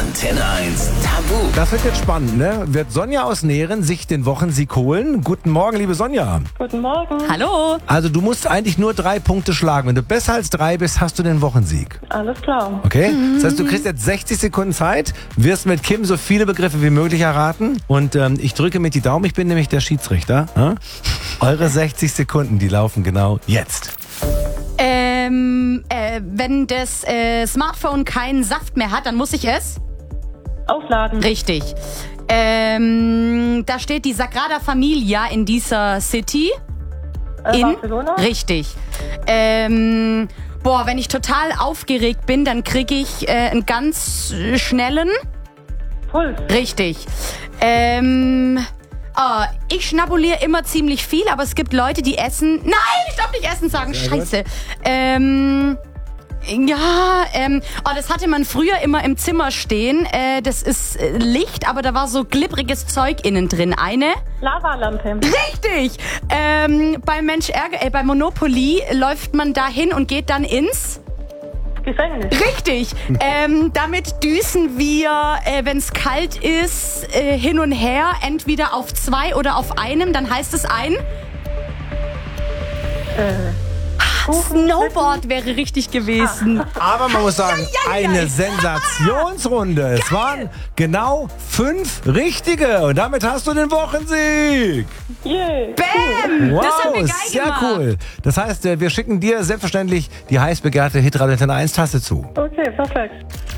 Antenne 1 Tabu. Das wird jetzt spannend, ne? Wird Sonja aus Nähren sich den Wochensieg holen? Guten Morgen, liebe Sonja. Guten Morgen. Hallo. Also du musst eigentlich nur 3 Punkte schlagen. Wenn du besser als 3 bist, hast du den Wochensieg. Alles klar. Okay? Das heißt, du kriegst jetzt 60 Sekunden Zeit, wirst mit Kim so viele Begriffe wie möglich erraten. Und ich drücke mit die Daumen, ich bin nämlich der Schiedsrichter. Eure 60 Sekunden, die laufen genau jetzt. Wenn das Smartphone keinen Saft mehr hat, dann muss ich es? Aufladen. Richtig. Da steht die Sagrada Familia in dieser City. Barcelona. Richtig. Wenn ich total aufgeregt bin, dann kriege ich einen ganz schnellen. Puls. Richtig. Ich schnabuliere immer ziemlich viel, aber es gibt Leute, die essen. Nein, ich darf nicht essen sagen. Scheiße. Das hatte man früher immer im Zimmer stehen. Das ist Licht, aber da war so glibbriges Zeug innen drin. Eine? Lavalampe. Richtig! Bei Monopoly läuft man da hin und geht dann ins... Gefängnis. Richtig! Damit düsen wir, wenn es kalt ist, hin und her, entweder auf 2 oder auf einem. Dann heißt es ein... Snowboard wäre richtig gewesen. Aber man muss sagen, eine Sensationsrunde. Es waren genau 5 richtige. Und damit hast du den Wochensieg. Yeah. Bam! Wow, Das haben wir geil sehr gemacht. cool. Das heiß, wir schicken dir selbstverständlich die heiß begehrte Hitradio Antenne 1 Tasse zu. Okay, perfekt.